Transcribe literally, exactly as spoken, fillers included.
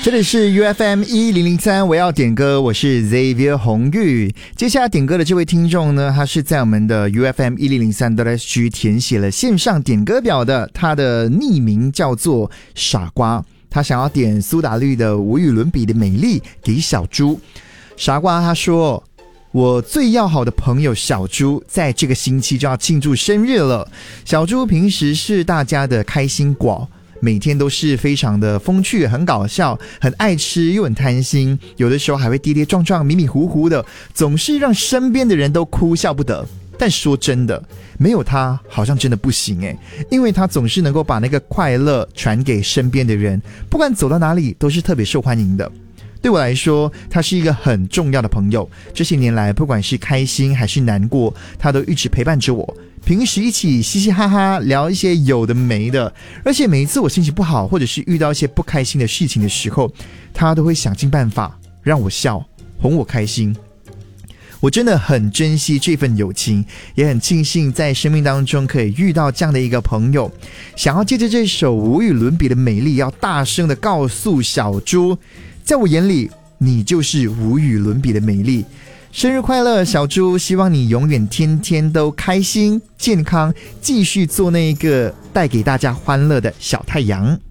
这里是 U F M 一零零三，我要点歌，我是 Xavier 洪玉。接下来点歌的这位听众呢，他是在我们的 U F M 一零零三 S G 填写了线上点歌表的，他的匿名叫做傻瓜，他想要点苏打绿的无与伦比的美丽给小猪。傻瓜他说，我最要好的朋友小猪在这个星期就要庆祝生日了。小猪平时是大家的开心果，每天都是非常的风趣，很搞笑，很爱吃又很贪心，有的时候还会跌跌撞撞迷迷糊糊的，总是让身边的人都哭笑不得。但说真的，没有他好像真的不行耶，因为他总是能够把那个快乐传给身边的人，不管走到哪里都是特别受欢迎的。对我来说，他是一个很重要的朋友，这些年来不管是开心还是难过，他都一直陪伴着我，平时一起嘻嘻哈哈聊一些有的没的，而且每一次我心情不好或者是遇到一些不开心的事情的时候，他都会想尽办法让我笑，哄我开心。我真的很珍惜这份友情，也很庆幸在生命当中可以遇到这样的一个朋友。想要借着这首无与伦比的美丽，要大声的告诉小猪，在我眼里你就是无与伦比的美丽。生日快乐，小猪，希望你永远天天都开心健康，继续做那个带给大家欢乐的小太阳。